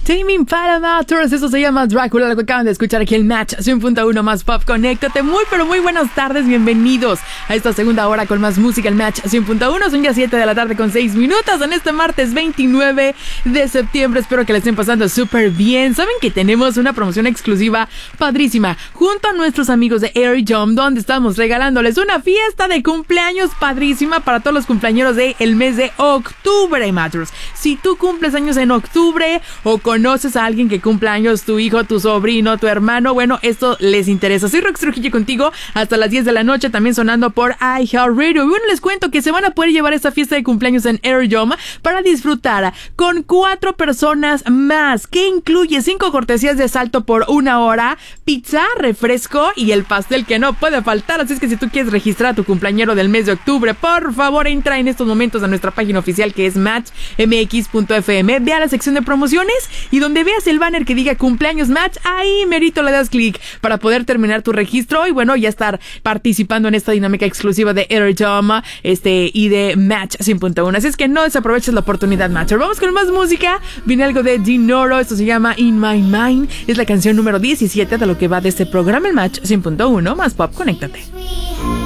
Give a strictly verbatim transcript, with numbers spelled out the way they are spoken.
Tame Impala Motors, eso se llama Drácula, lo que acaban de escuchar aquí el Match cien punto uno más Pop. Conéctate, muy pero muy buenas tardes, bienvenidos a esta segunda hora con más música, el Match cien punto uno. Son ya siete de la tarde con seis minutos en este martes veintinueve de septiembre. Espero que le estén pasando súper bien. Saben que tenemos una promoción exclusiva padrísima junto a nuestros amigos de Air Jump, donde estamos regalándoles una fiesta de cumpleaños padrísima para todos los cumpleañeros del mes de octubre, Matters. Si tú cumples años en octubre o conoces a alguien que cumpla años, tu hijo, tu sobrino, tu hermano, bueno, esto les interesa. Soy Rox Trujillo contigo hasta las diez de la noche, también sonando por iHeartRadio. Y bueno, les cuento que se van a poder llevar esta fiesta de cumpleaños en Air Jump para disfrutar con cuatro personas más, que incluye cinco cortesías de salto por una hora, pizza, refresco y el pastel que no puede faltar. Así es que si tú quieres registrar a tu cumpleañero del mes de octubre, por favor entra en estos momentos a nuestra página oficial que es match m x punto f m, ve a la sección de promociones y donde veas el banner que diga cumpleaños Match, ahí merito le das clic para poder terminar tu registro y bueno, ya estar participando en esta dinámica exclusiva de Air Jump este, y de Match cien punto uno. Así es que no desaproveches la oportunidad, Matcher. Vamos con más música. Viene algo de Dinoro, esto se llama In My Mind. Es la canción número diecisiete de lo que va de este programa, el Match cien punto uno más Pop. Conéctate.